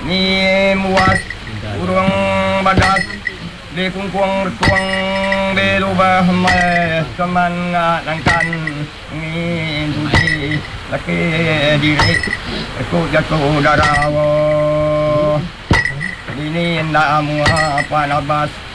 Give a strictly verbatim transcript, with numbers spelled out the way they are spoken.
ni muas urang badas di kungkuang tuang belubah mai semangatkan ni dudi laki diri aku jatuh darawo ini nak mua apa nabas